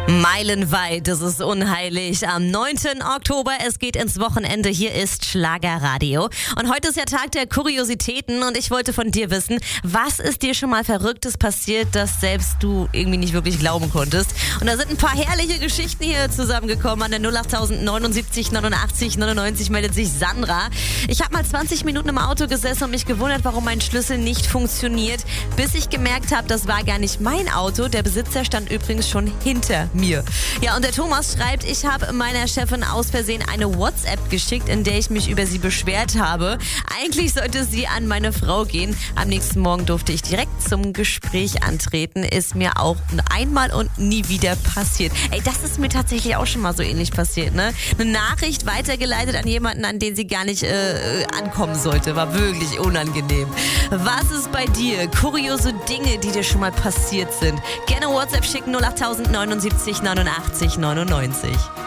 Meilenweit, das ist unheilig. Am 9. Oktober, es geht ins Wochenende. Hier ist Schlagerradio. Und heute ist ja Tag der Kuriositäten und ich wollte von dir wissen, was ist dir schon mal Verrücktes passiert, das selbst du irgendwie nicht wirklich glauben konntest? Und da sind ein paar herrliche Geschichten hier zusammengekommen. An der 08000 79 89 99 meldet sich Sandra. Ich habe mal 20 Minuten im Auto gesessen und mich gewundert, warum mein Schlüssel nicht funktioniert, bis ich gemerkt habe, das war gar nicht mein Auto. Der Besitzer stand übrigens schon hinter mir. Ja, und der Thomas schreibt, ich habe meiner Chefin aus Versehen eine WhatsApp geschickt, in der ich mich über sie beschwert habe. Eigentlich sollte sie an meine Frau gehen. Am nächsten Morgen durfte ich direkt zum Gespräch antreten. Ist mir auch einmal und nie wieder passiert. Ey, das ist mir tatsächlich auch schon mal so ähnlich passiert, ne? Eine Nachricht weitergeleitet an jemanden, an den sie gar nicht ankommen sollte. War wirklich unangenehm. Was ist bei dir? Kuriose Dinge, die dir schon mal passiert sind. Gerne WhatsApp schicken 08000 79 89 99.